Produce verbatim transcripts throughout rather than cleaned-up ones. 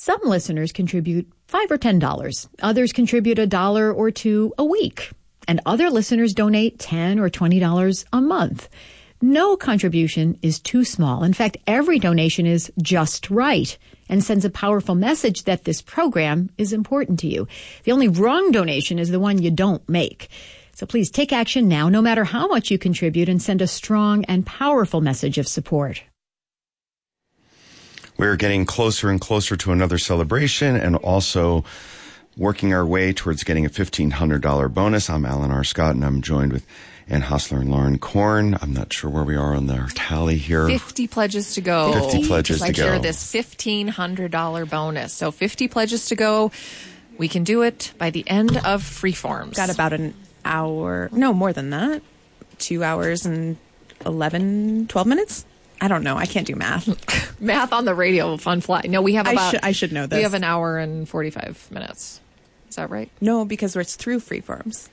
Some listeners contribute five or ten dollars. Others contribute a dollar or two a week. And other listeners donate ten or twenty dollars a month. No contribution is too small. In fact, every donation is just right and sends a powerful message that this program is important to you. The only wrong donation is the one you don't make. So please take action now, no matter how much you contribute, and send a strong and powerful message of support. We're getting closer and closer to another celebration and also working our way towards getting a fifteen hundred dollars bonus. I'm Alan R. Scott, and I'm joined with Ann Hostler and Lauren Korn. I'm not sure where we are on the tally here. fifty pledges to go. fifty pledges to like go. Secure this fifteen hundred dollars bonus. So fifty pledges to go. We can do it by the end of Freeforms. Got about an hour. No, more than that. Two hours and eleven, twelve minutes? I don't know. I can't do math. Math on the radio, fun fly. No, we have I about... should, I should know this. We have an hour and forty-five minutes. Is that right? No, because it's through Freeforms.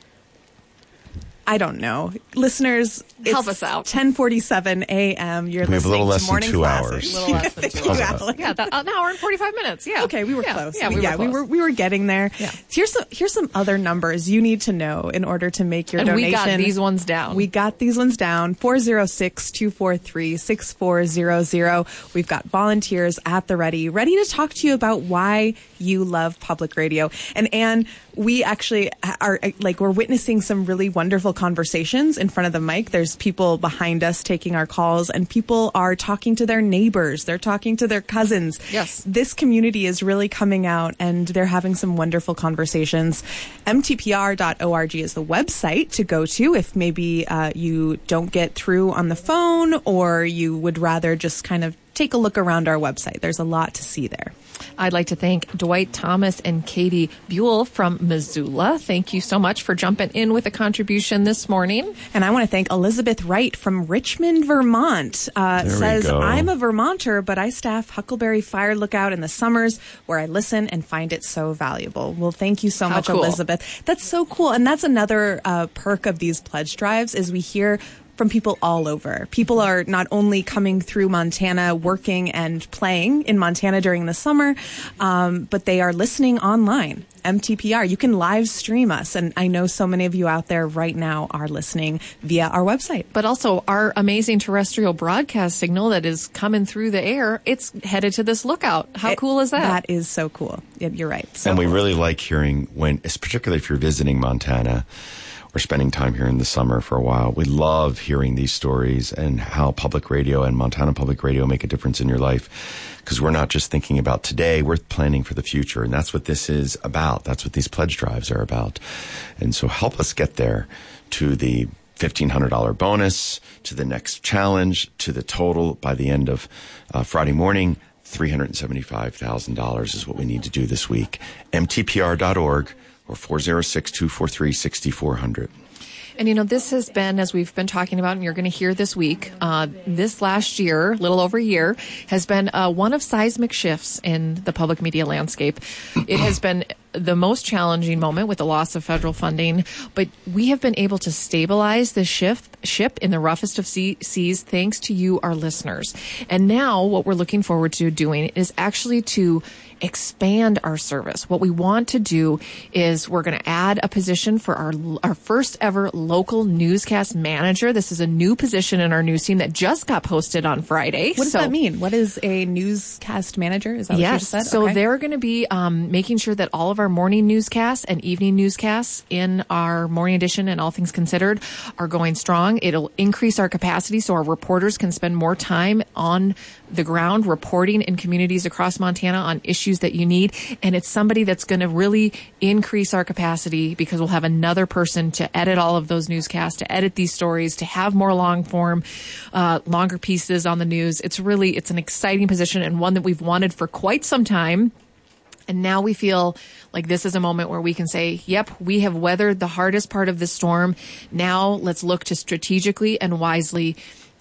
I don't know. Listeners, help it's us out. ten forty-seven a.m. You're we have a listening little less to than Morning two Classic. hours. A little less than two hours. Yeah, that, an hour and forty-five minutes. Yeah. Okay, we were yeah, close. Yeah, we, yeah, were, close. we were we were getting there. Yeah. Here's some here's some other numbers you need to know in order to make your and donation. we got these ones down. We got these ones down. four oh six, two four three, six four zero zero. We've got volunteers at the ready, ready to talk to you about why you love public radio. And Anne, we actually are like we're witnessing some really wonderful conversations in front of the mic. There's people behind us taking our calls, and people are talking to their neighbors. They're talking to their cousins. Yes. This community is really coming out, and they're having some wonderful conversations. M T P R dot org is the website to go to if maybe uh, you don't get through on the phone, or you would rather just kind of take a look around our website. There's a lot to see there. I'd like to thank Dwight Thomas and Katie Buell from Missoula. Thank you so much for jumping in with a contribution this morning. And I want to thank Elizabeth Wright from Richmond, Vermont. Uh, there says, we go. I'm a Vermonter, but I staff Huckleberry Fire Lookout in the summers where I listen and find it so valuable. Well, thank you so How much, cool. Elizabeth. That's so cool. And that's another uh, perk of these pledge drives is we hear from people all over. People are not only coming through Montana, working and playing in Montana during the summer, um, but they are listening online. M T P R. You can live stream us. And I know so many of you out there right now are listening via our website. But also our amazing terrestrial broadcast signal that is coming through the air, it's headed to this lookout. How It- cool is that? That is so cool. Yeah, you're right. So and we cool. really like hearing when, particularly if you're visiting Montana or spending time here in the summer for a while, we love hearing these stories and how public radio and Montana Public Radio make a difference in your life. Because we're not just thinking about today, we're planning for the future. And that's what this is about. That's what these pledge drives are about. And so help us get there to the fifteen hundred dollars bonus, to the next challenge, to the total by the end of uh, Friday morning. three hundred seventy-five thousand dollars is what we need to do this week. M T P R dot org or four oh six, two four three, six four zero zero. And, you know, this has been, as we've been talking about, and you're going to hear this week, uh, this last year, a little over a year, has been uh, one of seismic shifts in the public media landscape. It has been the most challenging moment with the loss of federal funding, but we have been able to stabilize the shift, ship in the roughest of sea, seas thanks to you, our listeners. And now what we're looking forward to doing is actually to expand our service. What we want to do is we're going to add a position for our our first ever local newscast manager. This is a new position in our news team that just got posted on Friday. What does So- that mean? What is a newscast manager? Is that what you Yes. just said? So Okay. they're going to be um, making sure that all of our morning newscasts and evening newscasts in our morning edition and All Things Considered are going strong. It'll increase our capacity so our reporters can spend more time on the ground reporting in communities across Montana on issues that you need. And it's somebody that's going to really increase our capacity because we'll have another person to edit all of those newscasts, to edit these stories, to have more long form, uh, longer pieces on the news. It's really, it's an exciting position and one that we've wanted for quite some time. And now we feel like this is a moment where we can say, yep, we have weathered the hardest part of this storm. Now let's look to strategically and wisely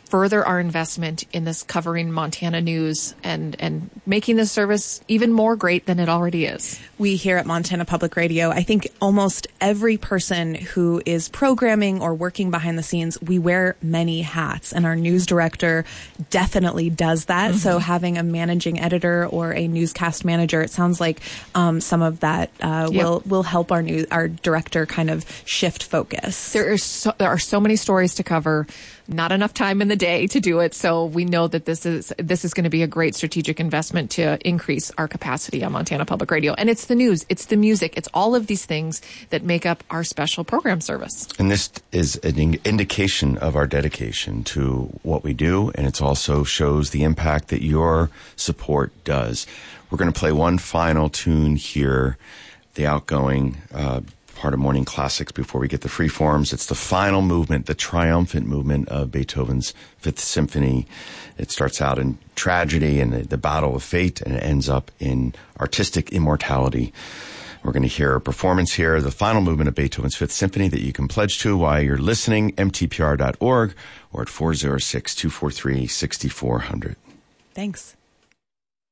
further our investment in this covering Montana news and, and making this service even more great than it already is. We here at Montana Public Radio, I think almost every person who is programming or working behind the scenes, we wear many hats, and our news director definitely does that. Mm-hmm. So having a managing editor or a newscast manager, it sounds like um, some of that uh, yep. will will help our new our director kind of shift focus. There is so, there are so many stories to cover. Not enough time in the day to do it, so we know that this is this is going to be a great strategic investment to increase our capacity on Montana Public Radio. And it's the news, it's the music, it's all of these things that make up our special program service. And this is an indication of our dedication to what we do, and it also shows the impact that your support does. We're going to play one final tune here, the outgoing uh part of Morning Classics before we get the freeforms. It's the final movement, the triumphant movement of Beethoven's Fifth Symphony. It starts out in tragedy and the, the battle of fate, and it ends up in artistic immortality. We're going to hear a performance here, the final movement of Beethoven's Fifth Symphony, that you can pledge to while you're listening, m t p r dot org or at four oh six, two four three, six four zero zero. Thanks.